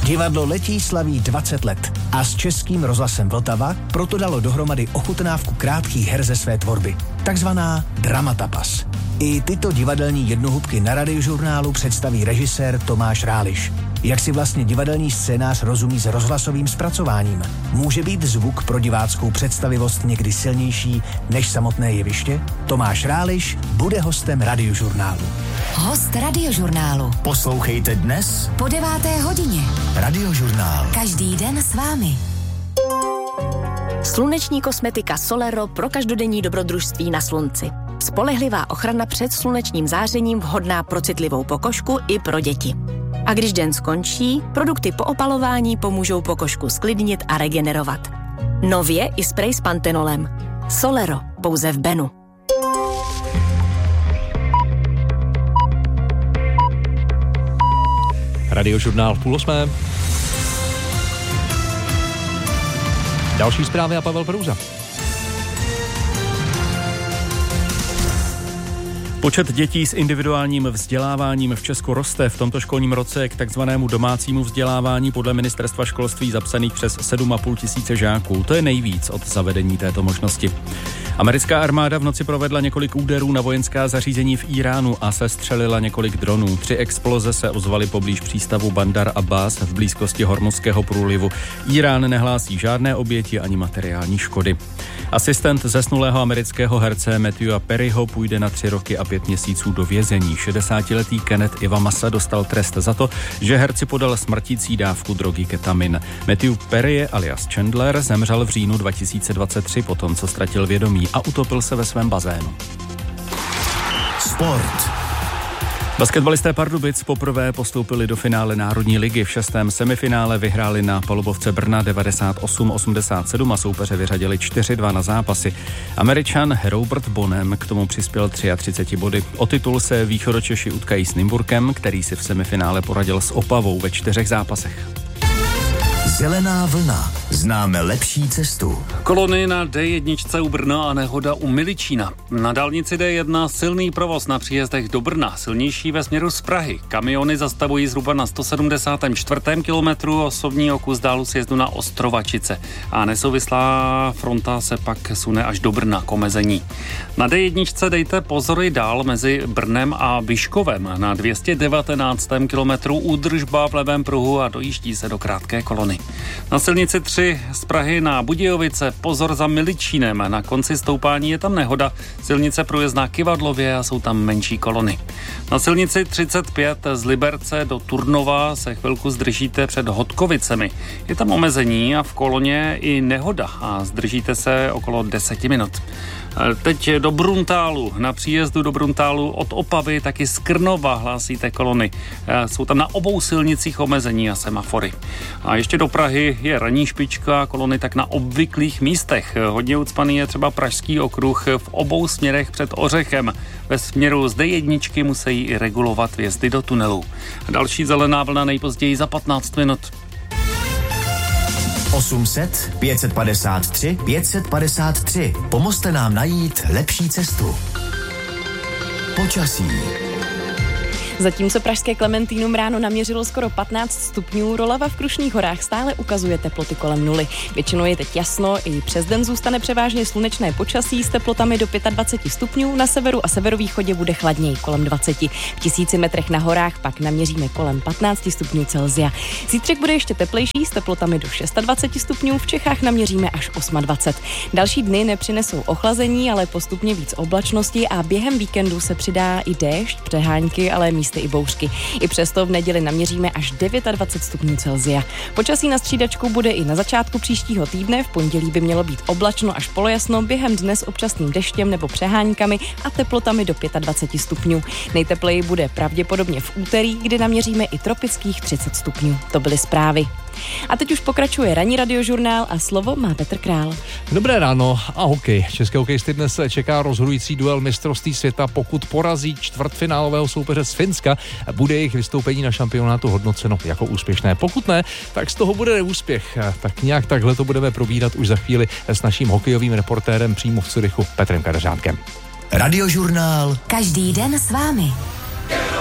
Divadlo Letí slaví 20 let a s Českým rozhlasem Vltava proto dalo dohromady ochutnávku krátkých her ze své tvorby, takzvaná Dramatapas. I tyto divadelní jednohubky na Radiožurnálu představí režisér Tomáš Ráliš. Jak si vlastně divadelní scénář rozumí s rozhlasovým zpracováním? Může být zvuk pro diváckou představivost někdy silnější než samotné jeviště? Tomáš Ráliš bude hostem Radiožurnálu. Host Radiožurnálu. Poslouchejte dnes Po 9. hodině. Radiožurnál. Každý den s vámi. Sluneční kosmetika Solero pro každodenní dobrodružství na slunci. Spolehlivá ochrana před slunečním zářením vhodná pro citlivou pokožku i pro děti. A když den skončí, produkty po opalování pomůžou pokožku sklidnit a regenerovat. Nově i sprej s pantenolem. Solero, pouze v Benu. Radiožurnál 7:30. Další zprávy a Pavel Prouza. Počet dětí s individuálním vzděláváním v Česku roste. V tomto školním roce k takzvanému domácímu vzdělávání podle Ministerstva školství zapsaných přes 7,5 tisíce žáků. To je nejvíc od zavedení této možnosti. Americká armáda v noci provedla několik úderů na vojenská zařízení v Iránu a sestřelila několik dronů. 3 exploze se ozvaly poblíž přístavu Bandar Abbas v blízkosti Hormuzského průlivu. Irán nehlásí žádné oběti ani materiální škody. Asistent zesnulého amerického herce Matthewa Perryho půjde na 3 roky a 5 měsíců do vězení. 60-letý Kenneth Ivamasa dostal trest za to, že herci podal smrtící dávku drogy ketamin. Matthew Perry alias Chandler zemřel v říjnu 2023 potom, co ztratil vědomí a utopil se ve svém bazénu. Sport. Basketbalisté Pardubic poprvé postoupili do finále Národní ligy. V 6. semifinále vyhráli na palubovce Brna 98-87 a soupeře vyřadili 4-2 na zápasy. Američan Robert Bonham k tomu přispěl 33 body. O titul se Východočeši utkají s Nymburkem, který si v semifinále poradil s Opavou ve 4 zápasech. Zelená vlna. Známe lepší cestu. Kolony na D1 u Brna a nehoda u Miličína. Na dálnici D1 silný provoz na příjezdech do Brna, silnější ve směru z Prahy. Kamiony zastavují zhruba na 174. kilometru, osobní kus dálu sjezdu na Ostrovačice. A nesouvislá fronta se pak sune až do Brna k omezení. Na D1 dejte pozor i dál mezi Brnem a Vyškovem. Na 219. kilometru údržba v levém pruhu a dojíždí se do krátké kolony. Na silnici 3 z Prahy na Budějovice pozor za Miličínem. Na konci stoupání je tam nehoda. Silnice průjezdná Kyvadlově a jsou tam menší kolony. Na silnici 35 z Liberce do Turnova se chvilku zdržíte před Hodkovicemi. Je tam omezení a v koloně i nehoda a zdržíte se okolo 10 minut. Teď do Bruntálu. Na příjezdu do Bruntálu od Opavy taky z Krnova hlásíte kolony. Jsou tam na obou silnicích omezení a semafory. A ještě do Prahy je ranní špička, kolony tak na obvyklých místech. Hodně ucpaný je třeba Pražský okruh v obou směrech před Ořechem. Ve směru z D1 musí i regulovat vjezdy do tunelů. Další zelená vlna nejpozději za 15 minut. 800 553 553. Pomozte nám najít lepší cestu. Počasí. Zatímco pražské Klementínum ráno naměřilo skoro 15 stupňů, Rolava v Krušných horách stále ukazuje teploty kolem 0. Většinou je teď jasno, i přes den zůstane převážně slunečné počasí s teplotami do 25 stupňů, na severu a severovýchodě bude chladněji kolem 20. V 1000 metrech na horách pak naměříme kolem 15 stupňů Celsia. Zítřek bude ještě teplejší s teplotami do 26 stupňů, v Čechách naměříme až 28. Další dny nepřinesou ochlazení, ale postupně víc oblačnosti a během víkendu se přidá i déšť, přehánky, ale místy i bouřky. I přesto v neděli naměříme až 29 stupňů Celsia. Počasí na střídačku bude i na začátku příštího týdne, v pondělí by mělo být oblačno až polojasno, během dne s občasným deštěm nebo přeháňkami a teplotami do 25 stupňů. Nejtepleji bude pravděpodobně v úterý, kdy naměříme i tropických 30 stupňů. To byly zprávy. A teď už pokračuje ranní radiožurnál a slovo má Petr Král. Dobré ráno a hokej. České hokejisty dnes čeká rozhodující duel mistrovství světa. Pokud porazí čtvrtfinálového soupeře z Finska, bude jejich vystoupení na šampionátu hodnoceno jako úspěšné. Pokud ne, tak z toho bude neúspěch. Tak nějak takhle to budeme probírat už za chvíli s naším hokejovým reportérem přímo v Curychu Petrem Kadeřánkem. Radiožurnál. Každý den s vámi.